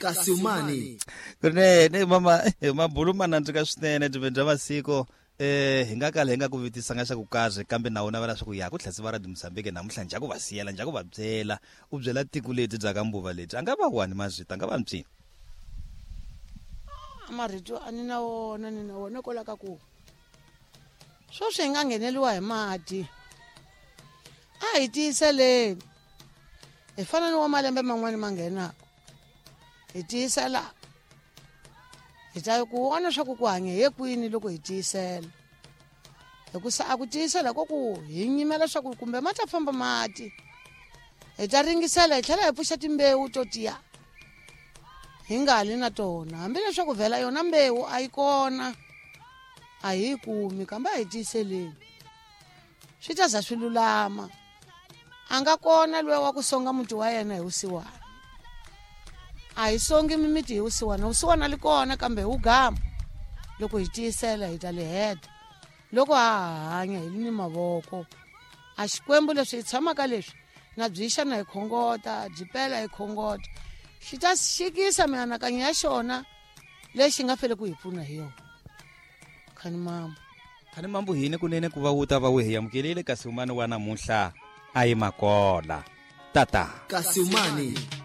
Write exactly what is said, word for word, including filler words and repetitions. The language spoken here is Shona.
Kasiumani. Kune ne mama mabuluma nandzika swinene bya masiku eh hi nga kala hi nga ku vitisa nga xa ku kahle kambe na wona vana swa ku ya ku tlhasi va ra Mozambique namuntlha njha ku va siyela njha ku va byela u byela tiko leti bya ka mbuva leti anga va wani mazita anga va mtsini amarito ani na wona ni na wona kola ka ku swo swi nga ngheneliwa hi mati a hi tiyiseleni hi fana ni wa malembe man'wani ma nghenaka hi tiyisela hi ta ku vona swa ku ku hanya hi kwini loko hi tiyisela hikusa a ku tiyisela ko ku hi nyimela swa ku kumbe mati a famba mati hi ta ringisela hi tlhela hi pfuxa timbewu to tiya hi nga li na tona hambileswaku vhela yona mbewu a yi kona a hi kumi kambe a hi tiyiseleni swi ta za swi lulama a nga kona loyi wa ku songa muti wa yena hi vusiwana a hi songi mimiti hi vusiwana vusiwana li kona kambe wu gama loko hi tiyisela hi ta li heta loko ha hanya hi ni mavoko a xikwembu leswi hi tshamaka leswi na byi xana hi khongota byi pela hi khongota xi ta xikisa mianakanyo ya xona lexi nga fele ku hi pfuna hi yona khani mama khani mambu hini kunene ku va wuta va we hi amukelele Kasiumani wa namuntlha a yi makola tata Kasiumani.